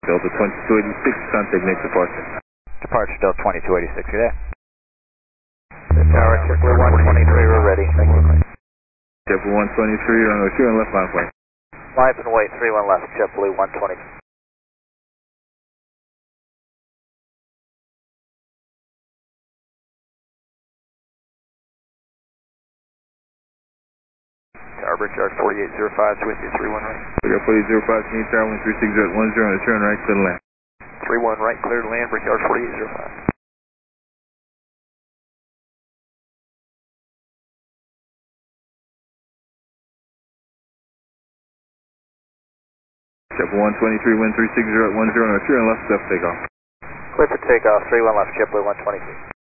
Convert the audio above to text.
Delta 2286, contact next departure. Departure Delta 2286, good day. Tower, JetBlue 123, we're ready. Thank you. JetBlue 123, on the left line flight. Live and wait, 31 left, JetBlue 123. Tower, Brickyard 4805 with you, 31 right. Brickyard 4805, can you tower 136 at 10 on the turn right, clear to land. 31 right, clear to land, Brickyard 4805. JetBlue 123, wind 360 at 10 on the turn left, left takeoff. Clear for takeoff, 31 left, JetBlue 123.